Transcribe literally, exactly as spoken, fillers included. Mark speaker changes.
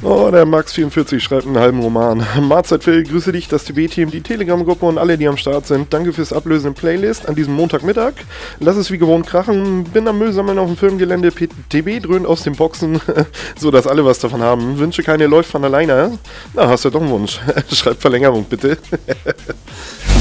Speaker 1: Oh, der Max vierundvierzig schreibt einen halben Roman. Mahlzeit Phil, grüße dich, das T B-Team, die Telegram-Gruppe und alle, die am Start sind. Danke fürs Ablösen in Playlist an diesem Montagmittag. Lass es wie gewohnt krachen. Bin am Müll sammeln auf dem Firmengelände. T B dröhnt aus den Boxen, so dass alle was davon haben. Wünsche keine läuft von alleine. Na, hast du doch einen Wunsch. Schreib Verlängerung, bitte.